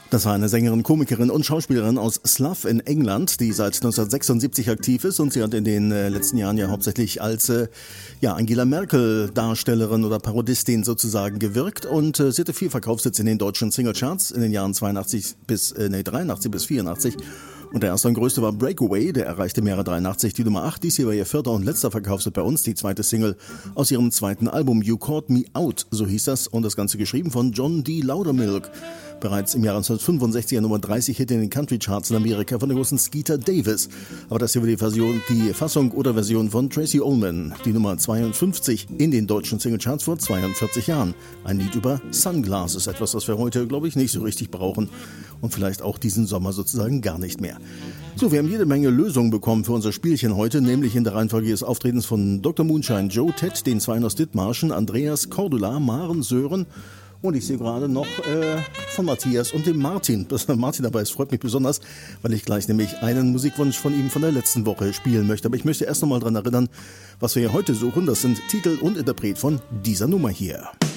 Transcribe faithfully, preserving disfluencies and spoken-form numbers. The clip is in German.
Das war eine Sängerin, Komikerin und Schauspielerin aus Slough in England, die seit neunzehnhundertsechsundsiebzig aktiv ist, und sie hat in den äh, letzten Jahren ja hauptsächlich als äh, ja, Angela Merkel Darstellerin oder Parodistin sozusagen gewirkt, und äh, sie hatte viel Verkaufssitz in den deutschen Singlecharts in den Jahren zweiundachtzig bis äh, nee, dreiundachtzig bis vierundachtzig. Und der erste und größte war Breakaway, der erreichte im Jahre dreiundachtzig die Nummer acht. Dies hier war ihr vierter und letzter Verkaufshit bei uns, die zweite Single aus ihrem zweiten Album You Caught Me Out, so hieß das, und das Ganze geschrieben von John D. Loudermilk. Bereits im Jahre neunzehnhundertfünfundsechzig Nummer dreißig Hit in den Country Charts in Amerika von der großen Skeeter Davis. Aber das hier war die Version, die Fassung oder Version von Tracey Ullman, die Nummer zweiundfünfzig in den deutschen Singlecharts vor zweiundvierzig Jahren. Ein Lied über Sunglasses, etwas, das wir heute, glaube ich, nicht so richtig brauchen und vielleicht auch diesen Sommer sozusagen gar nicht mehr. So, wir haben jede Menge Lösungen bekommen für unser Spielchen heute, nämlich in der Reihenfolge des Auftretens von Doktor Moonshine, Joe, Ted, den Zweien aus Dithmarschen, Andreas, Cordula, Maren, Sören. Und ich sehe gerade noch äh, von Matthias und dem Martin. Dass Martin dabei ist, freut mich besonders, weil ich gleich nämlich einen Musikwunsch von ihm von der letzten Woche spielen möchte. Aber ich möchte erst noch mal daran erinnern, was wir hier heute suchen. Das sind Titel und Interpret von dieser Nummer hier.